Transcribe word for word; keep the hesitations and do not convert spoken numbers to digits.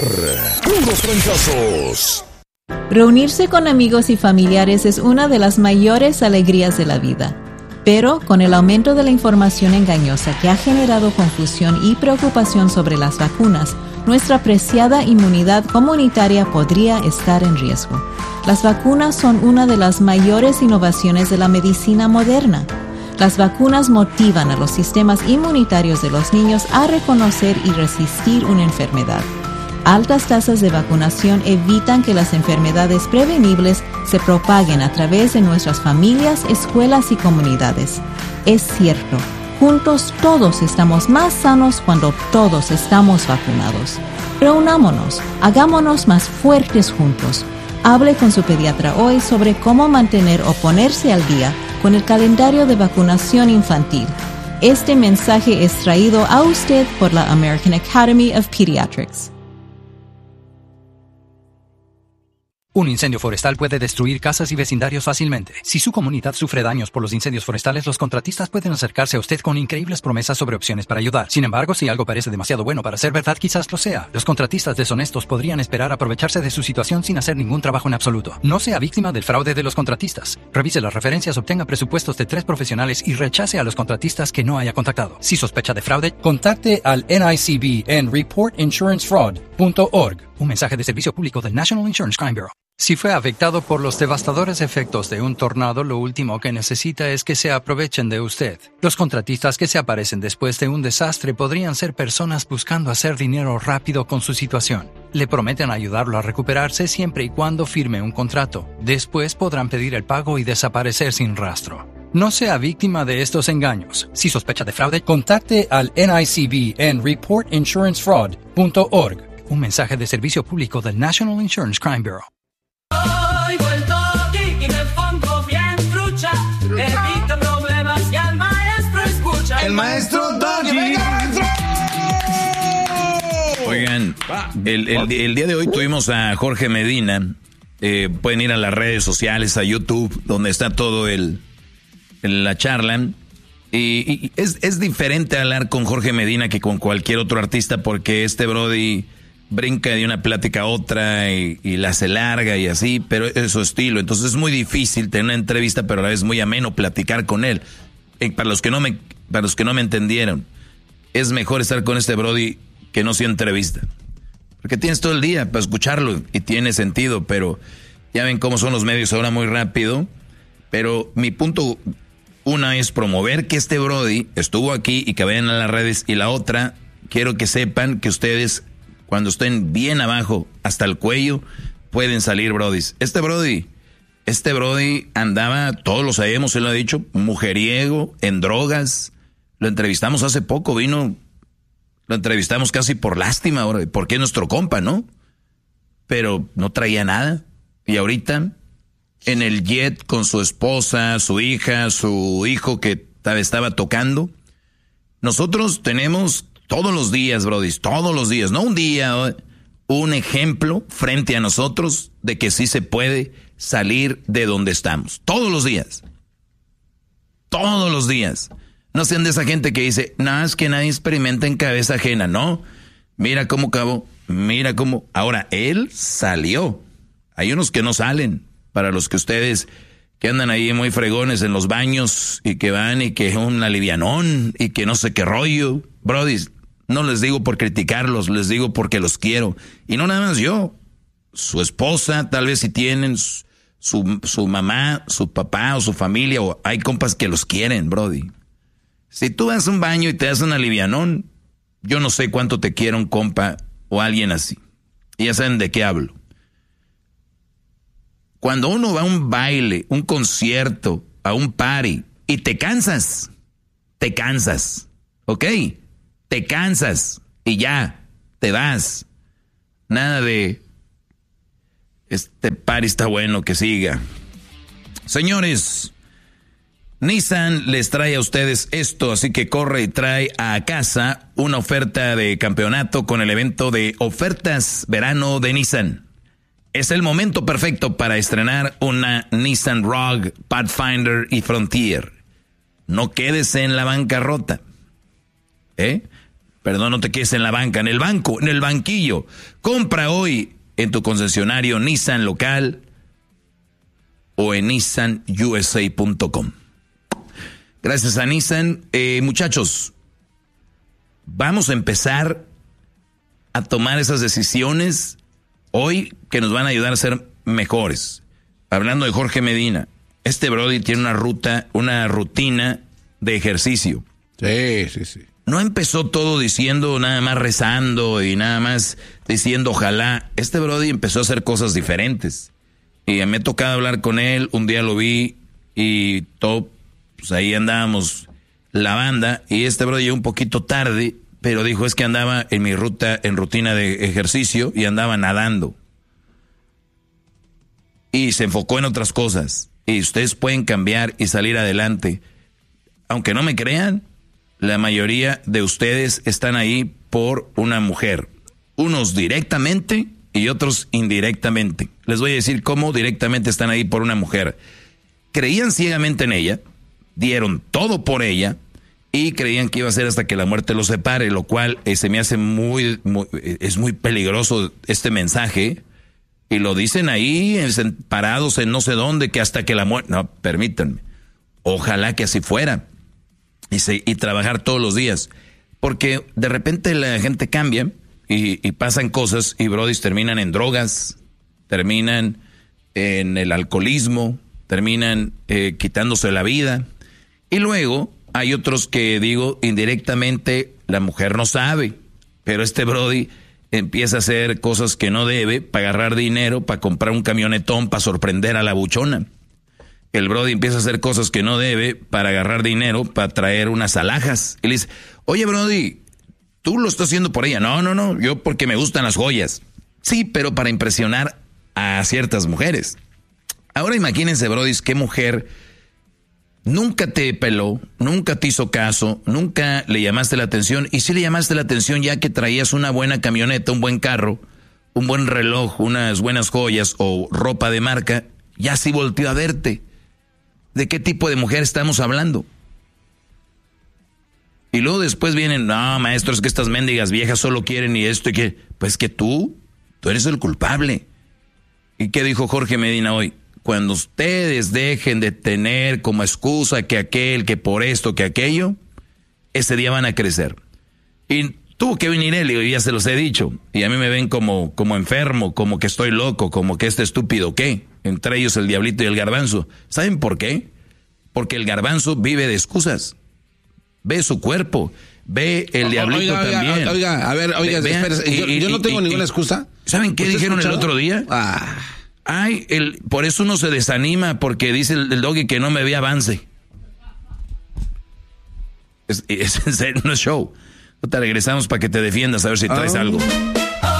Puros fracasos. Reunirse con amigos y familiares es una de las mayores alegrías de la vida. Pero con el aumento de la información engañosa que ha generado confusión y preocupación sobre las vacunas, nuestra preciada inmunidad comunitaria podría estar en riesgo. Las vacunas son una de las mayores innovaciones de la medicina moderna. Las vacunas motivan a los sistemas inmunitarios de los niños a reconocer y resistir una enfermedad. Altas tasas de vacunación evitan que las enfermedades prevenibles se propaguen a través de nuestras familias, escuelas y comunidades. Es cierto, juntos todos estamos más sanos cuando todos estamos vacunados. Reunámonos, hagámonos más fuertes juntos. Hable con su pediatra hoy sobre cómo mantener o ponerse al día con el calendario de vacunación infantil. Este mensaje es traído a usted por la American Academy of Pediatrics. Un incendio forestal puede destruir casas y vecindarios fácilmente. Si su comunidad sufre daños por los incendios forestales, los contratistas pueden acercarse a usted con increíbles promesas sobre opciones para ayudar. Sin embargo, si algo parece demasiado bueno para ser verdad, quizás lo sea. Los contratistas deshonestos podrían esperar aprovecharse de su situación sin hacer ningún trabajo en absoluto. No sea víctima del fraude de los contratistas. Revise las referencias, obtenga presupuestos de tres profesionales y rechace a los contratistas que no haya contactado. Si sospecha de fraude, contacte al N I C B en report insurance fraud punto org. Un mensaje de servicio público del National Insurance Crime Bureau. Si fue afectado por los devastadores efectos de un tornado, lo último que necesita es que se aprovechen de usted. Los contratistas que se aparecen después de un desastre podrían ser personas buscando hacer dinero rápido con su situación. Le prometen ayudarlo a recuperarse siempre y cuando firme un contrato. Después podrán pedir el pago y desaparecer sin rastro. No sea víctima de estos engaños. Si sospecha de fraude, contacte al N I C B en report insurance fraud punto org. Un mensaje de servicio público del National Insurance Crime Bureau. Oigo el toque y me pongo bien trucha. Evita problemas y al maestro escucha. El maestro Doggy. Oigan, el, el, el día de hoy tuvimos a Jorge Medina. Eh, pueden ir a las redes sociales, a YouTube, donde está todo el, el la charla. Y, y es, es diferente hablar con Jorge Medina que con cualquier otro artista, porque este brody brinca de una plática a otra y, y la hace larga y así, pero es su estilo. Entonces es muy difícil tener una entrevista, pero a la vez muy ameno platicar con él. Eh, para los que no me, para los que no me entendieron, es mejor estar con este brody que no sea entrevista, porque tienes todo el día para escucharlo y tiene sentido. Pero ya ven cómo son los medios ahora, muy rápido. Pero mi punto una es promover que este brody estuvo aquí y que vayan a las redes, y la otra, quiero que sepan que ustedes, cuando estén bien abajo, hasta el cuello, pueden salir brodis. Este brody, este brody andaba, todos lo sabemos, él lo ha dicho, mujeriego, en drogas. Lo entrevistamos hace poco, vino, lo entrevistamos casi por lástima, ahora, porque es nuestro compa, ¿no? Pero no traía nada. Y ahorita, en el jet con su esposa, su hija, su hijo que estaba tocando. Nosotros tenemos todos los días, brodis, todos los días, no un día, un ejemplo frente a nosotros de que sí se puede salir de donde estamos. Todos los días. Todos los días. No sean de esa gente que dice, nada, es que nadie experimenta en cabeza ajena. No, mira cómo acabó, mira cómo. Ahora, él salió. Hay unos que no salen. Para los que ustedes que andan ahí muy fregones en los baños y que van y que es un alivianón y que no sé qué rollo. Brodis, no les digo por criticarlos, les digo porque los quiero. Y no nada más yo. Su esposa, tal vez si tienen su, su mamá, su papá o su familia, o hay compas que los quieren, brody. Si tú vas a un baño y te das un alivianón, yo no sé cuánto te quiere un compa o alguien así. Y ya saben de qué hablo. Cuando uno va a un baile, un concierto, a un party, y te cansas, te cansas, ¿ok? Te cansas y ya, te vas. Nada de, este party está bueno, que siga. Señores, Nissan les trae a ustedes esto, así que corre y trae a casa una oferta de campeonato con el evento de ofertas verano de Nissan. Es el momento perfecto para estrenar una Nissan Rogue, Pathfinder y Frontier. No quedes en la bancarrota. ¿Eh? Perdón, no te quedes en la banca, en el banco, en el banquillo. Compra hoy en tu concesionario Nissan local o en nissan u s a punto com. Gracias a Nissan. Eh, muchachos, vamos a empezar a tomar esas decisiones hoy que nos van a ayudar a ser mejores. Hablando de Jorge Medina, este brody tiene una ruta, una rutina de ejercicio. Sí, sí, sí. No empezó todo diciendo, nada más rezando y nada más diciendo ojalá. Este brody empezó a hacer cosas diferentes. Y me ha tocado hablar con él, un día lo vi y todo, pues ahí andábamos la banda y este brody llegó un poquito tarde, pero dijo es que andaba en mi ruta, en rutina de ejercicio y andaba nadando. Y se enfocó en otras cosas. Y ustedes pueden cambiar y salir adelante. Aunque no me crean, la mayoría de ustedes están ahí por una mujer. Unos directamente y otros indirectamente. Les voy a decir cómo directamente están ahí por una mujer. Creían ciegamente en ella, dieron todo por ella y creían que iba a ser hasta que la muerte los separe, lo cual eh, se me hace muy, muy, es muy peligroso este mensaje. Y lo dicen ahí, en, parados en no sé dónde, que hasta que la muerte... No, permítanme. Ojalá que así fuera. Y, se, y trabajar todos los días. Porque de repente la gente cambia y, y pasan cosas y brodis terminan en drogas, terminan en el alcoholismo, terminan eh, quitándose la vida. Y luego hay otros que, digo, indirectamente la mujer no sabe, pero este brody empieza a hacer cosas que no debe para agarrar dinero, para comprar un camionetón, para sorprender a la buchona. El brody empieza a hacer cosas que no debe para agarrar dinero, para traer unas alhajas. Y le dice, oye brody, tú lo estás haciendo por ella. No, no, no, yo porque me gustan las joyas. Sí, pero para impresionar a ciertas mujeres. Ahora imagínense, brody, qué mujer nunca te peló, nunca te hizo caso, nunca le llamaste la atención. Y sí le llamaste la atención ya que traías una buena camioneta, un buen carro, un buen reloj, unas buenas joyas o ropa de marca, ya sí volteó a verte. ¿De qué tipo de mujer estamos hablando? Y luego después vienen, no, maestro, es que estas mendigas viejas solo quieren y esto y que... Pues que tú, tú eres el culpable. ¿Y qué dijo Jorge Medina hoy? Cuando ustedes dejen de tener como excusa que aquel, que por esto, que aquello, ese día van a crecer. Y tuvo que venir él, y ya se los he dicho. Y a mí me ven como, como enfermo, como que estoy loco, como que este estúpido, ¿qué? Entre ellos el diablito y el garbanzo. ¿Saben por qué? Porque el garbanzo vive de excusas. Ve su cuerpo. Ve el diablito oiga, también. Oiga, oiga, a ver, oiga, Ve, espérese, yo, y, yo no y, tengo y, ninguna y, excusa. ¿Saben qué dijeron el otro día? Ah. Ay, el, por eso uno se desanima, porque dice el, el doggy que no me ve avance. Es, es en serio, no es show. Te regresamos para que te defiendas, a ver si traes oh. algo.